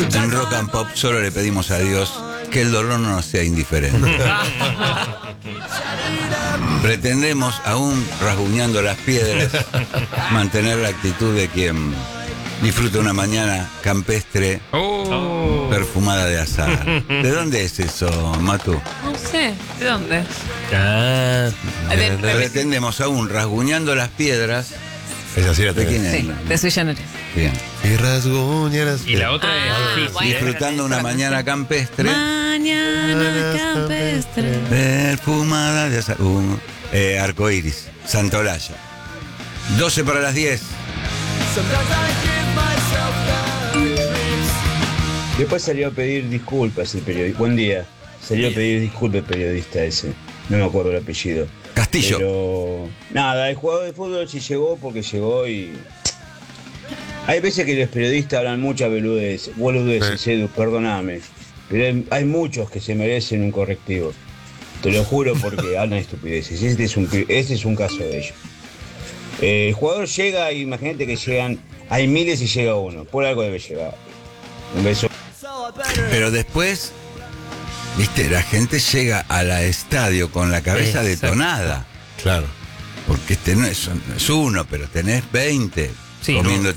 En Rock and Pop solo le pedimos a Dios que el dolor no nos sea indiferente. Pretendemos, aún rasguñando las piedras, mantener la actitud de quien disfruta una mañana campestre perfumada de azahar. ¿De dónde es eso, Matu? No sé, ¿de dónde? Pretendemos, aún rasguñando las piedras. Esa sí la ¿De tenés. quién es? Sí, de Sui Generis. Bien. Y rasguñeras. Y la otra es difícil. bueno. Disfrutando una mañana campestre Mañana campestre. perfumada de azahar. Arcoiris, Santolaya. 12 para las 10. Después salió a pedir disculpas el periodista. Buen día. Salió a pedir disculpas el periodista ese. No me acuerdo el apellido. Castillo. Pero nada, el jugador de fútbol sí llegó porque llegó y... Hay veces que los periodistas hablan muchas boludeces, Edu, perdóname. Pero hay muchos que se merecen un correctivo. Te lo juro porque hablan estupideces. Este es un caso de ellos. El jugador llega y imagínate que llegan... Hay miles y llega uno. Por algo debe llegar. Un beso. Pero después, viste, la gente llega al estadio con la cabeza detonada. Claro. Porque este no es uno, pero tenés 20 Sí, comiendo